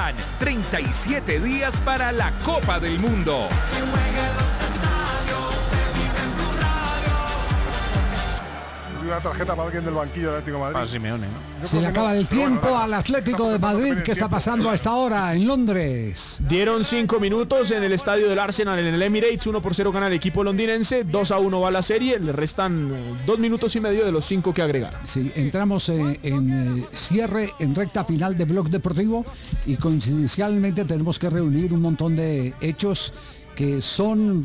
Quedan 37 días para la Copa del Mundo. Una tarjeta para alguien del banquillo del Atlético de Madrid. Para Simeone, ¿no? Se le acaba el tiempo al Atlético de Madrid. ¿Qué está pasando a esta hora en Londres? Dieron 5 minutos en el estadio del Arsenal en el Emirates. 1-0 gana el equipo londinense. 2-1 va la serie. Le restan 2 minutos y medio de los 5 que agregaron. Sí, entramos en cierre, en recta final de Blog Deportivo, y coincidencialmente tenemos que reunir un montón de hechos que son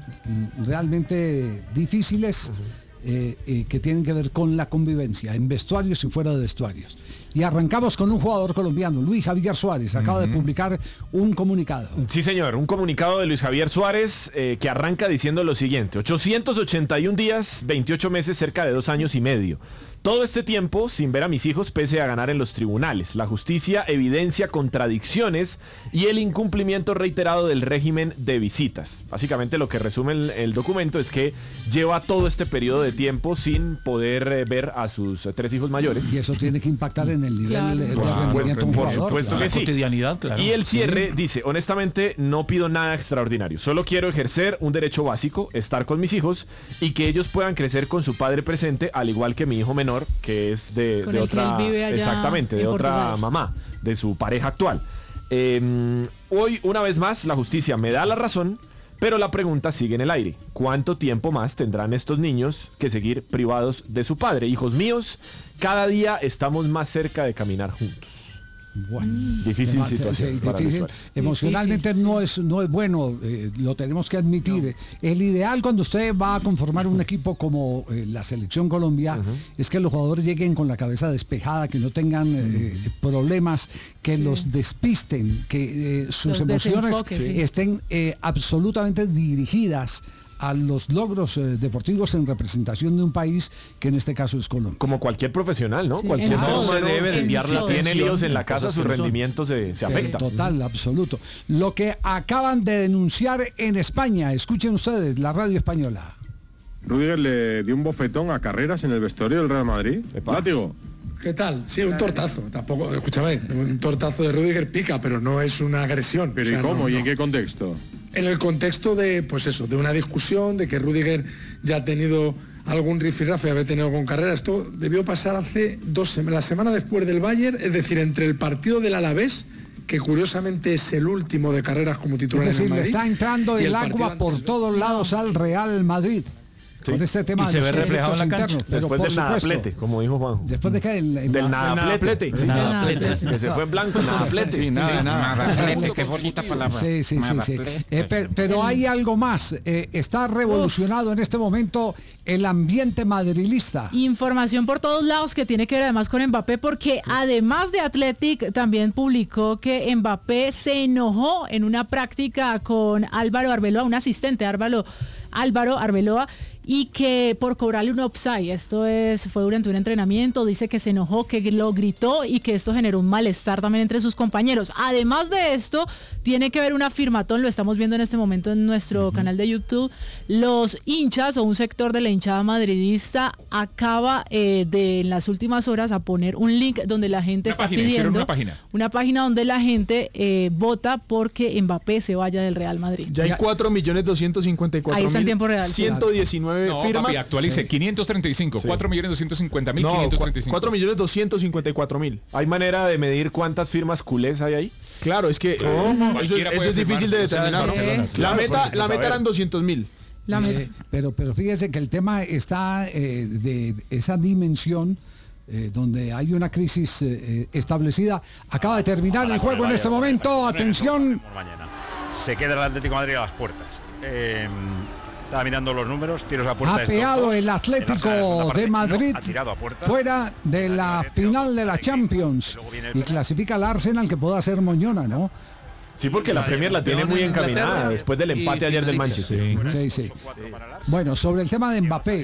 realmente difíciles. Que tienen que ver con la convivencia en vestuarios y fuera de vestuarios. Y arrancamos con un jugador colombiano, Luis Javier Suárez, acaba de publicar un comunicado. Sí, señor, un comunicado de Luis Javier Suárez que arranca diciendo lo siguiente: 881 días, 28 meses, cerca de 2 años y medio. Todo este tiempo sin ver a mis hijos pese a ganar en los tribunales. La justicia evidencia contradicciones y el incumplimiento reiterado del régimen de visitas. Básicamente lo que resume el documento es que lleva todo este periodo de tiempo sin poder ver a sus 3 hijos mayores. Y eso tiene que impactar en el nivel de rendimiento de un por jugador. supuesto que sí. Cotidianidad, claro. Y el cierre dice: honestamente no pido nada extraordinario, solo quiero ejercer un derecho básico, estar con mis hijos y que ellos puedan crecer con su padre presente, al igual que mi hijo menor, que es de otra, exactamente, de otra mamá, de su pareja actual. Hoy, una vez más, la justicia me da la razón, pero la pregunta sigue en el aire: ¿cuánto tiempo más tendrán estos niños que seguir privados de su padre? Hijos míos, cada día estamos más cerca de caminar juntos. Bueno, difícil situación. Difícil. Emocionalmente no es bueno, lo tenemos que admitir. No. El ideal cuando usted va a conformar un equipo como la Selección Colombia es que los jugadores lleguen con la cabeza despejada, que no tengan problemas, que los despisten, que sus emociones estén absolutamente dirigidas a los logros deportivos en representación de un país, que en este caso es Colombia. Como cualquier profesional, ¿no? Sí, cualquier ser humano debe de enviar la tiene atención, líos en la casa, su rendimiento se afecta. Total, absoluto. Lo que acaban de denunciar en España, escuchen ustedes, la radio española. Rüdiger le dio un bofetón a Carreras en el vestuario del Real Madrid. Látigo. ¿Qué tal? Sí, un tortazo. Tampoco, escúchame, un tortazo de Rüdiger pica, pero no es una agresión. ¿Pero y cómo? ¿Y en qué contexto? En el contexto de, pues eso, de una discusión, de que Rüdiger ya ha tenido algún rifirrafe, había tenido con Carrera. Esto debió pasar hace 2 semanas, la semana después del Bayern, es decir, entre el partido del Alavés, que curiosamente es el último de Carreras como titular en el Madrid. Le está entrando el agua por todos lados al Real Madrid. Sí. Con este tema y se ve reflejado en la cancha internos, pero después del nadaplete, como dijo Juan. Después de que del nadaplete, que se fue en blanco, nadaplete. Sí, nada. Qué bonita palabra. Sí. Pero hay algo más. Está revolucionado en este momento el ambiente madrilista. Información por todos lados que tiene que ver además con Mbappé, porque además de Athletic también publicó que Mbappé se enojó en una práctica con Álvaro Arbeloa, un asistente Álvaro Arbeloa, y que por cobrarle un offside, fue durante un entrenamiento, dice que se enojó, que lo gritó y que esto generó un malestar también entre sus compañeros. Además de esto, tiene que ver un afirmatón, lo estamos viendo en este momento en nuestro canal de YouTube. Los hinchas o un sector de la hinchada madridista acaba en las últimas horas a poner un link donde la gente está pidiendo una página donde la gente vota porque Mbappé se vaya del Real Madrid. Ya hay 4.254.000. Ahí está en tiempo real. 119 firmas. Papi, actualice, 535, 4.250.000, no, 535. 4.254.000. ¿Hay manera de medir cuántas firmas culés hay ahí? Claro, es que eso es difícil de determinar. La meta eran 200.000. Pero fíjese que el tema está de esa dimensión, donde hay una crisis establecida. Acaba de terminar el juego en este momento. Atención. Se queda el Atlético de Madrid a las puertas. Estaba mirando los números, tiros a puerta. Ha pegado el Atlético de Madrid fuera de la final de la Champions y clasifica al Arsenal, que pueda ser moñona, ¿no? Sí, porque la Premier la tiene muy encaminada después del empate ayer del Manchester. Sí. Bueno, sobre el tema de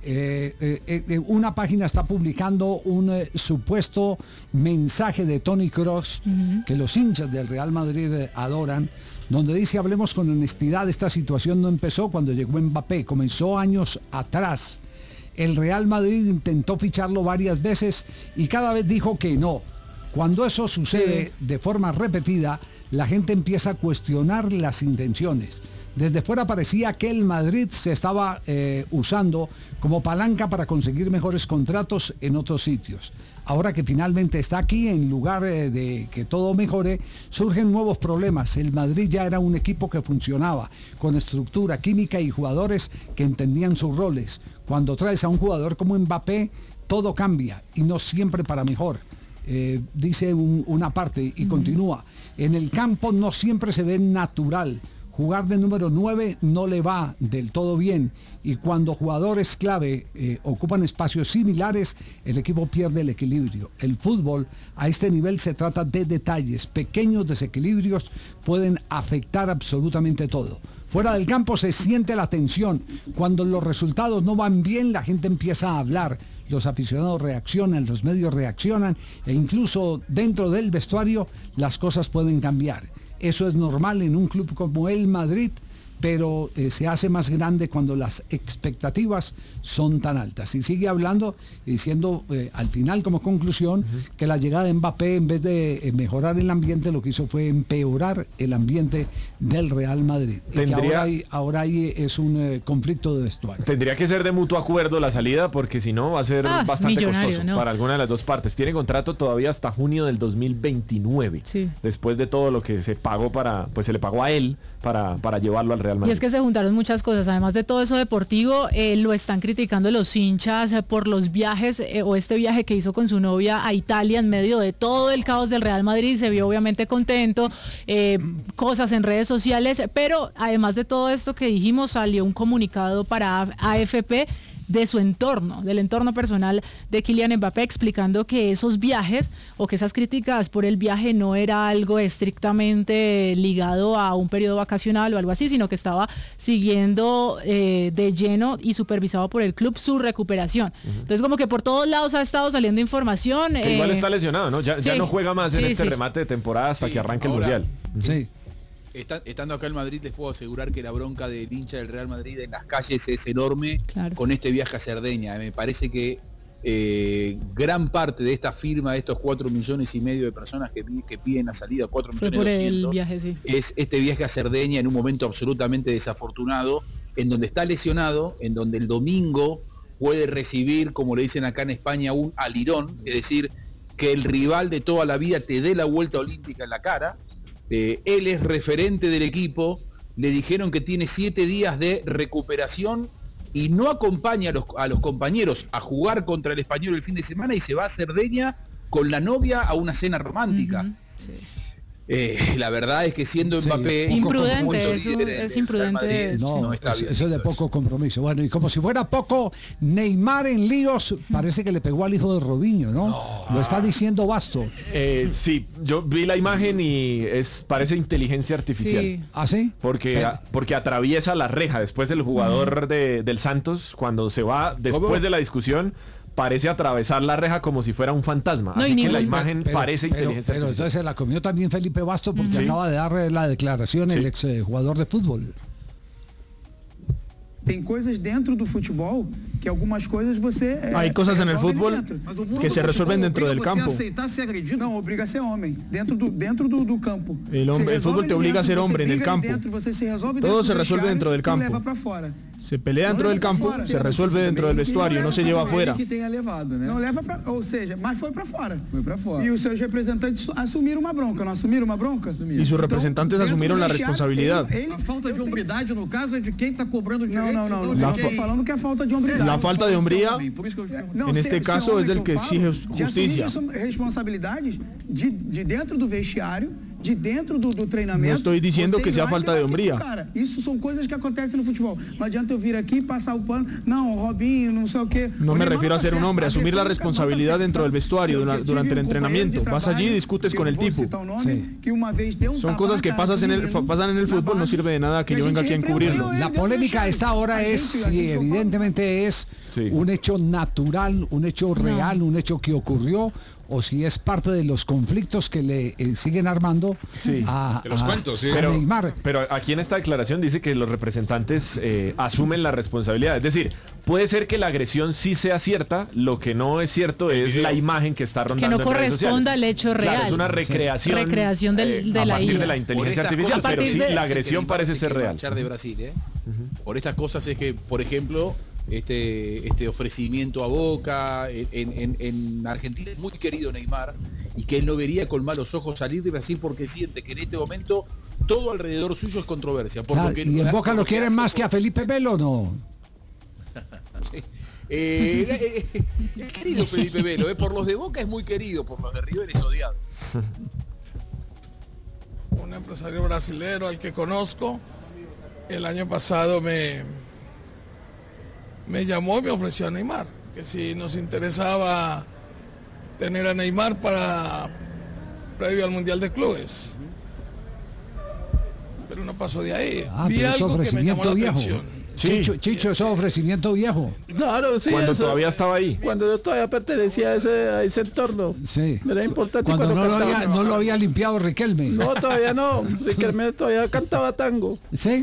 Mbappé, una página está publicando un supuesto mensaje de Toni Kroos, que los hinchas del Real Madrid adoran, donde dice: hablemos con honestidad, esta situación no empezó cuando llegó Mbappé, comenzó años atrás. El Real Madrid intentó ficharlo varias veces y cada vez dijo que no. Cuando eso sucede de forma repetida, la gente empieza a cuestionar las intenciones. Desde fuera parecía que el Madrid se estaba usando como palanca para conseguir mejores contratos en otros sitios. Ahora que finalmente está aquí, en lugar de que todo mejore, surgen nuevos problemas. El Madrid ya era un equipo que funcionaba, con estructura, química y jugadores que entendían sus roles. Cuando traes a un jugador como Mbappé, todo cambia y no siempre para mejor. Dice una parte y continúa. En el campo no siempre se ve natural. Jugar de número 9 no le va del todo bien y cuando jugadores clave ocupan espacios similares, el equipo pierde el equilibrio. El fútbol a este nivel se trata de detalles, pequeños desequilibrios pueden afectar absolutamente todo. Fuera del campo se siente la tensión. Cuando los resultados no van bien, la gente empieza a hablar. Los aficionados reaccionan, los medios reaccionan e incluso dentro del vestuario las cosas pueden cambiar. Eso es normal en un club como el Madrid, pero se hace más grande cuando las expectativas son tan altas. Y sigue hablando y diciendo al final como conclusión que la llegada de Mbappé, en vez de mejorar el ambiente, lo que hizo fue empeorar el ambiente del Real Madrid. Y que ahora hay es un conflicto de vestuario. Tendría que ser de mutuo acuerdo la salida, porque si no va a ser bastante costoso para alguna de las dos partes. Tiene contrato todavía hasta junio del 2029. Sí. Después de todo lo que se pagó se le pagó a él para llevarlo al Real Madrid. Y es que se juntaron muchas cosas. Además de todo eso deportivo, lo están criticando los hinchas por los viajes o este viaje que hizo con su novia a Italia en medio de todo el caos del Real Madrid. Se vio obviamente contento, cosas en redes sociales, pero además de todo esto que dijimos, salió un comunicado para AFP de su entorno, del entorno personal de Kylian Mbappé, explicando que esos viajes o que esas críticas por el viaje no era algo estrictamente ligado a un periodo vacacional o algo así, sino que estaba siguiendo de lleno y supervisado por el club su recuperación. Entonces como que por todos lados ha estado saliendo información. Que igual está lesionado, ¿no? Ya no juega más en este remate de temporada hasta que arranque el Mundial. Sí. Estando acá en Madrid les puedo asegurar que la bronca del hincha del Real Madrid en las calles es enorme con este viaje a Cerdeña. Me parece que gran parte de esta firma, de estos 4,5 millones de personas que piden la salida, 4.200.000, es este viaje a Cerdeña en un momento absolutamente desafortunado, en donde está lesionado, en donde el domingo puede recibir, como le dicen acá en España, un alirón, es decir, que el rival de toda la vida te dé la vuelta olímpica en la cara. Él es referente del equipo, le dijeron que tiene 7 días de recuperación y no acompaña a los compañeros a jugar contra el Español el fin de semana y se va a Cerdeña con la novia a una cena romántica. La verdad es que siendo Mbappé imprudente, es imprudente. No está bien, eso es de poco compromiso. Bueno, y como si fuera poco, Neymar en líos, parece que le pegó al hijo de Robinho, ¿no? Lo está diciendo Basto. Sí, yo vi la imagen y parece inteligencia artificial. Sí. ¿Ah, sí? Porque atraviesa la reja después del jugador del Santos, cuando se va después de la discusión, parece atravesar la reja como si fuera un fantasma. Así que la imagen parece inteligencia artificial. Pero entonces se la comió también Felipe Basto porque acaba de dar la declaración el ex jugador de fútbol. Tem coisas dentro do futebol que algumas coisas você hay cosas en el fútbol que se resuelven dentro del campo. Não, obriga a ser homem dentro do campo. El fútbol te obliga a ser hombre en el campo. Todo se resuelve dentro del campo. Se pelea dentro del campo, se resuelve dentro del vestuario, no se lleva afuera. Não leva para, ou seja, mas foi para fora. E os seus representantes assumiram uma bronca, não assumiram uma bronca? Y sus representantes asumieron la responsabilidad. A falta de hombridade no caso é de quem está cobrando direito. Não, estou falando que é falta de hombridade. La falta de hombría, en este caso, es del que exige justicia. Responsabilidades de dentro do vestiário, de dentro do treinamento. No estoy diciendo que sea falta de hombría. Cara, isso são coisas que acontecem no futebol. Não adianta eu vir aqui e passar o pano. Não, Robinho, não sei o qué. No me refiero a ser un hombre, asumir la responsabilidad dentro del vestuario durante el entrenamiento. Vas allí y discutes con el tipo. Son cosas que pasan en el fútbol, no sirve de nada que yo venga aquí a encubrirlo. La polémica a esta hora es si evidentemente es un hecho natural, un hecho real, un hecho que ocurrió, o si es parte de los conflictos que le siguen armando a Neymar. Pero aquí en esta declaración dice que los representantes asumen la responsabilidad. Es decir, puede ser que la agresión sí sea cierta, lo que no es cierto es la imagen que está rondando que no en redes sociales. corresponda al hecho real. Claro, es una recreación, de a la partir IA. de la inteligencia artificial, pero sí, la agresión parece ser real. De Brasil, Por estas cosas es que, por ejemplo, este ofrecimiento a Boca en Argentina es muy querido Neymar, y que él no vería con malos ojos salir de Brasil porque siente que en este momento todo alrededor suyo es controversia. ¿Y en Boca lo quieren más que a Felipe Melo, no? Sí. Es querido Felipe Melo, por los de Boca es muy querido, por los de River es odiado. Un empresario brasilero al que conozco, el año pasado me llamó y me ofreció a Neymar, que si nos interesaba tener a Neymar previo al Mundial de Clubes. Pero no pasó de ahí. Vi pero algo ofrecimiento que me llamó la atención. Chicho, eso ofrecimiento viejo. Claro, sí. Cuando todavía estaba ahí. Cuando yo todavía pertenecía a ese entorno. Sí. Era importante. Cuando no lo había limpiado Riquelme. No, todavía no. Riquelme todavía cantaba tango. Sí.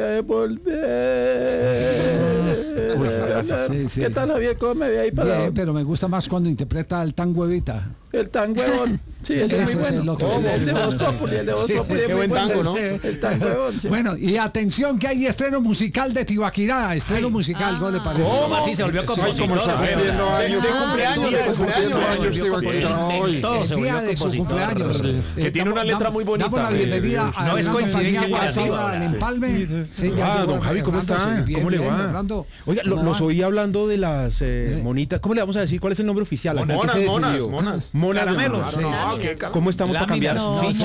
¿Qué tal, Javier? ¿Cómo me ve ahí para? Bien, pero me gusta más cuando interpreta el tango Evita. El tango huevón. Sí, ese es muy bueno. El otro, el de Voz Populi, el de Voz Populi. Qué buen tango, ¿no? El tango huevón. Sí. Bueno, y atención que hay estreno musical de Tibaquirá, estreno musical, ¿cómo le parece? ¿Cómo así se volvió compositor? El día de su cumpleaños. Que tiene una letra muy bonita. Damos la bienvenida a no es coincidencia Guasabra en Empalme. Don Javi, ¿cómo está? ¿Cómo le va? Oiga, los oí hablando de las monitas. ¿Cómo le vamos a decir? ¿Cuál es el nombre oficial? Monas. Caramelos. ¿Cómo estamos para cambiar?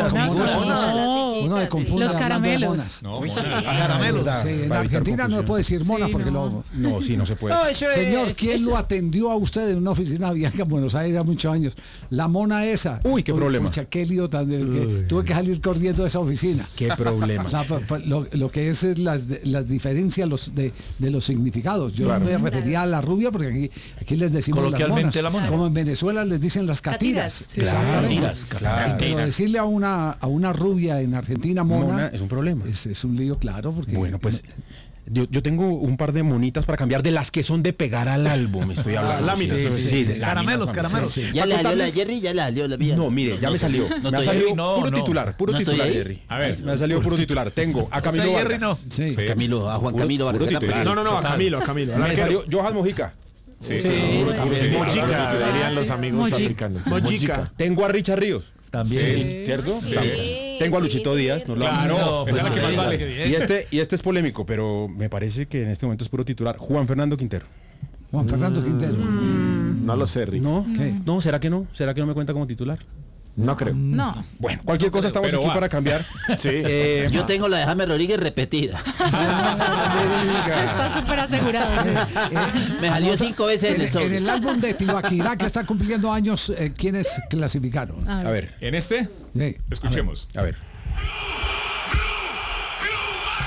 Los caramelos. Caramelos. En Argentina no se puede decir mona porque luego. No, sí, no se puede. Señor, ¿quién lo atendió a usted en una oficina vieja en Buenos Aires hace muchos años? La mona esa. Uy, qué problema. Pucha, qué lío tan que tuve que salir corriendo de esa oficina. Qué problema. O sea, lo que es las diferencias de los significados. Yo me refería a la rubia porque aquí les decimos coloquialmente las monas. la mona. Como en Venezuela les dicen las catiras. Claro. Pero decirle a una rubia en Argentina mona es un problema. Es un lío, claro, porque bueno, pues yo tengo un par de monitas para cambiar de las que son de pegar al álbum, estoy hablando. Láminas. Caramelos. Ya le salió la Jerry, ya la salió la mía. No, mire, ya me salió. Me ha salido puro titular, Jerry. A ver, me ha salido puro titular. Tengo a Camilo Vargas. Camilo, a Juan Camilo Vargas. No, a Camilo. Me salió Johan Mojica. Mojica, dirían los amigos africanos. Mojica. Tengo a Richard Ríos. También. ¿Cierto? Tengo a Luchito Díaz. No lo claro, esa es la que más vale. Y este es polémico, pero me parece que en este momento es puro titular. Juan Fernando Quintero. No lo sé, Rick. No, ¿será que no? ¿Será que no me cuenta como titular? No creo. No. Bueno, cualquier cosa estamos aquí para cambiar. Sí. Yo tengo la de James Rodríguez repetida. Está súper asegurado. Me salió 5 veces en el show. En el álbum de Tibaquirá, que está cumpliendo años, ¿quiénes clasificaron? A ver. ¿En este? Sí. Escuchemos. A ver.